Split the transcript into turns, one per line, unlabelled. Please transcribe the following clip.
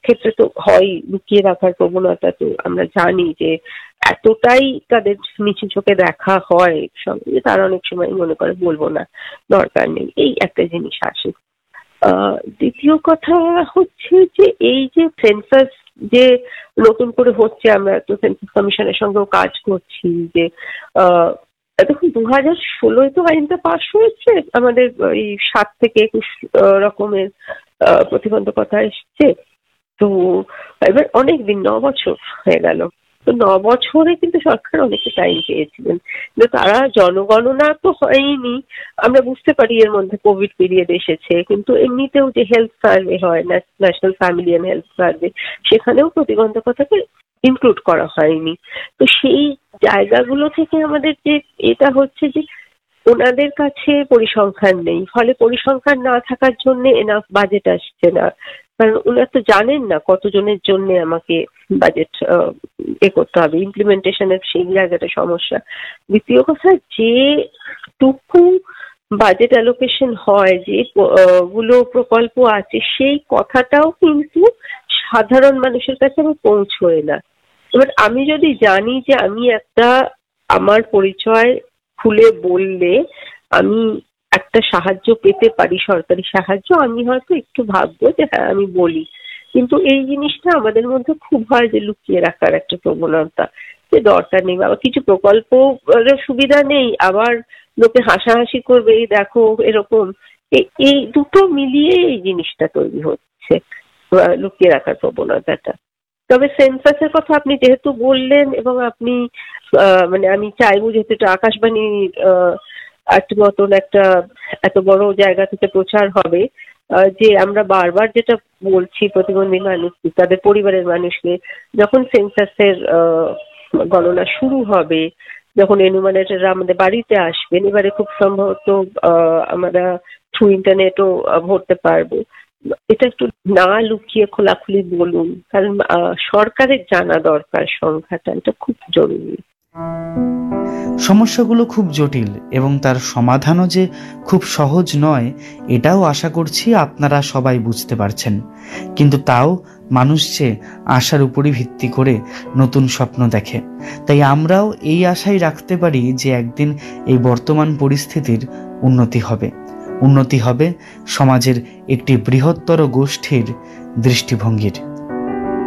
ক্ষেত্রে তো হয় লুকিয়ে রাখার প্রবণতা, তো আমরা জানি যে এতটাই তাদের নিচু চোখে দেখা হয় সঙ্গে, তারা অনেক সময় মনে করে বলবো না, দরকার নেই, এই একটা জিনিস আসে। দ্বিতীয় কথা হচ্ছে যে এই যে সেন্সাস যে নতুন করে হচ্ছে, আমরা তো সেন্সাস কমিশনের সঙ্গেও কাজ করছি, যে দেখুন 2016 তো আইনটা পাশ হয়েছে, আমাদের এই 7 থেকে 21 রকমের প্রতিবন্ধকতা এসছে। তো এবার অনেকদিন 9 বছর হয়ে গেল। তো 9 বছরে কিন্তু সরকার অনেকটা টাইম পেয়েছিলেন, কিন্তু তারা জনগণনা তো হয়নি। আমরা বুঝতে পারি এর মধ্যে কোভিড পিরিয়ড এসেছে, কিন্তু এমনিতেও যে হেলথ সার্ভে হয়, national family and health survey, সেখানেও প্রতিবন্ধকতাকে ইনক্লুড করা হয়নি। তো সেই জায়গাগুলো থেকে আমাদের যে এটা হচ্ছে যে ওনাদের কাছে পরিসংখ্যান নেই, ফলে পরিসংখ্যান না থাকার জন্য এনাফ বাজেট আসছে না, কারণ ওনারা তো জানেন না কতজনের জন্য আমাকে বাজেট করতে হবে, ইমপ্লিমেন্টেশনের সেই জায়গাটা সমস্যা। দ্বিতীয় কথা, যে টুকু বাজেট অ্যালোকেশন হয়, যে গুলো প্রকল্প আছে, সেই কথাটাও কিন্তু সাধারণ মানুষের কাছে আমি পৌঁছয় না। এবার আমি যদি জানি যে আমি একটা, আমার পরিচয় খুলে বললে আমি একটা সাহায্য পেতে পারি, সরকারি সাহায্য, আমি হয়তো একটু ভাববো যে হ্যাঁ আমি বলি। কিন্তু এই জিনিসটা আমাদের মধ্যে খুব হয় যে লুকিয়ে রাখার একটা প্রবণতা, যে দরকার নেই, আবার কিছু প্রকল্প সুবিধা নেই, আবার লোকে হাসাহাসি করবে, এই দেখো এরকম, এই দুটো মিলিয়ে এই জিনিসটা তৈরি হচ্ছে, লুকিয়ে রাখার প্রবণতাটা। তবে সেন্সাসের কথা আপনি যেহেতু বললেন, এবং আপনি মানে আমি চাইবো, যেহেতু এটা আকাশবাণী মতন একটা এত বড় জায়গা থেকে প্রচার হবে, যে আমরা বারবার যেটা বলছি প্রতিবন্ধী মানুষ, তাদের পরিবারের মানুষকে, যখন সেন্সাসের গণনা শুরু হবে, যখন এনুমারেটররা আমাদের বাড়িতে আসবেন, এবারে খুব সম্ভবত আমরা থ্রু ইন্টারনেটও ভরতে পারবো, এটা একটু না লুকিয়ে খোলাখুলি বলুন, কারণ সরকারের জানা দরকার সংখ্যাটা, এটা খুব জরুরি।
সমস্যাগুলো খুব জটিল এবং তার সমাধানও যে খুব সহজ নয়, এটাও আশা করছি আপনারা সবাই বুঝতে পারছেন। কিন্তু তাও মানুষ যে আশার উপরই ভিত্তি করে নতুন স্বপ্ন দেখে, তাই আমরাও এই আশাই রাখতে পারি যে একদিন এই বর্তমান পরিস্থিতির উন্নতি হবে সমাজের একটি বৃহত্তর গোষ্ঠীর দৃষ্টিভঙ্গির।